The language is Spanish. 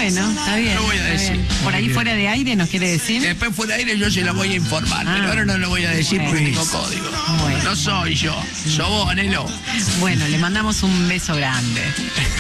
Bueno, está bien. Lo voy a está decir. bien. Por ahí fuera de aire nos quiere decir. Después fuera de aire yo se la voy a informar, pero ahora no lo voy a decir porque tengo código. Bueno. No soy yo, sos vos, Anelo. Bueno, le mandamos un beso grande.